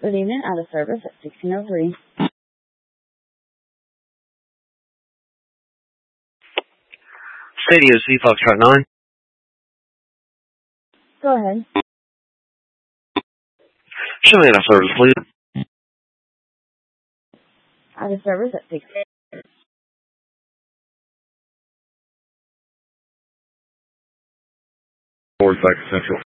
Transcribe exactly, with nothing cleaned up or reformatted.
Good evening, out of service at sixteen oh three. Stadio C Foxtrot nine. Go ahead. Show me out of service, please. Out of service at sixteen. Forward back to Central.